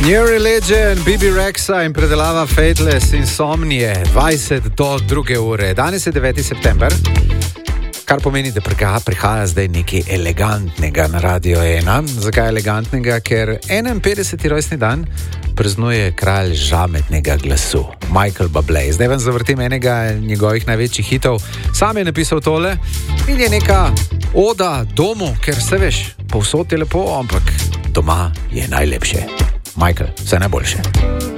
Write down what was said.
New Religion, BB Rexa in predelava Fateless Insomnije 20 do 2 ure. Danes je 9. september, kar pomeni, da prihaja zdaj nekaj elegantnega na Radio 1. Zakaj elegantnega? Ker 51. rojstni dan praznuje kralj žametnega glasu, Michael Bublé. Zdaj vam zavrtim enega njegovih največjih hitov. Sam je napisal tole in je neka oda domu, ker se veš, povsod je lepo, ampak doma je najlepše. Michael, vse najboljše.